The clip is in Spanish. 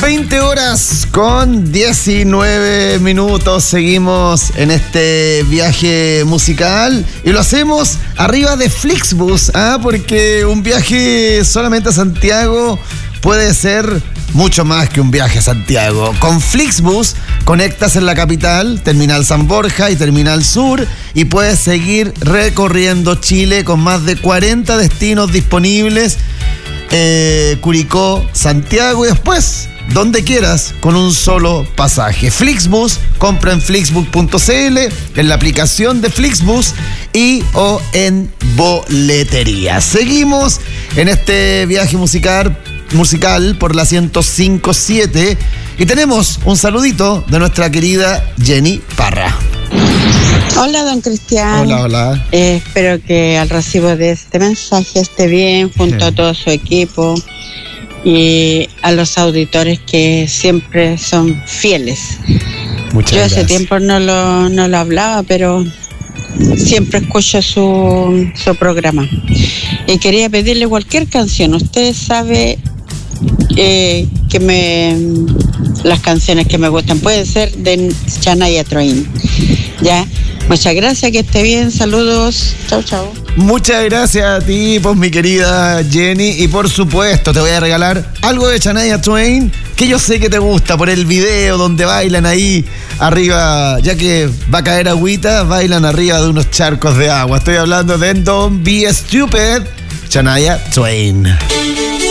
20 horas con 19 minutos. Seguimos en este viaje musical y lo hacemos arriba de Flixbus, porque un viaje solamente a Santiago puede ser mucho más que un viaje a Santiago. Con Flixbus conectas en la capital, Terminal San Borja y Terminal Sur, y puedes seguir recorriendo Chile con más de 40 destinos disponibles. Curicó, Santiago y después donde quieras con un solo pasaje. Flixbus, compra en flixbus.cl, en la aplicación de Flixbus o en boletería. Seguimos en este viaje musical por la 105.7 y tenemos un saludito de nuestra querida Jenny Parra. Hola, don Cristian. Hola. Espero que al recibo de este mensaje esté bien junto a todo su equipo y a los auditores que siempre son fieles. Muchas Yo gracias. hace tiempo no lo hablaba, pero siempre escucho su programa. Y quería pedirle cualquier canción. Usted sabe las canciones que me gustan. Puede ser de Shania Twain. Ya. Muchas gracias, que esté bien, saludos, chao. Muchas gracias a ti, pues mi querida Jenny, y por supuesto te voy a regalar algo de Shania Twain, que yo sé que te gusta, por el video donde bailan ahí arriba, ya que va a caer agüita, bailan arriba de unos charcos de agua. Estoy hablando de Don't Be Stupid, Shania Twain.